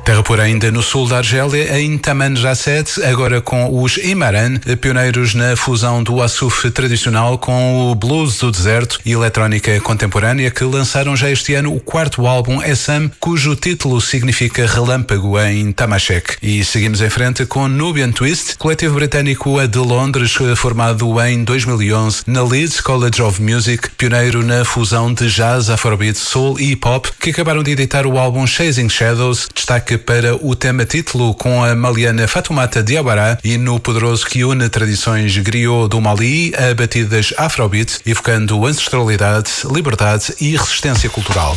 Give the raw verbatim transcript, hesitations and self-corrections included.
Terra por ainda no sul da Argélia, em Tamanrasset, agora com os Imaran, pioneiros na fusão do Assuf tradicional com o blues do deserto e eletrónica contemporânea, que lançaram já este ano o quarto álbum Essam, cujo título significa relâmpago em Tamashek. E seguimos em frente com Nubian Twist, coletivo britânico de Londres, formado em dois mil e onze na Leeds College of Music, pioneiro na fusão de jazz, afrobeat, soul e hip-hop, que acabaram de editar o álbum Chasing Shadows, destaque para o tema título com a maliana Fatoumata Diawara e no poderoso que une tradições griot do Mali a batidas afrobeat, evocando ancestralidade, liberdade e resistência cultural.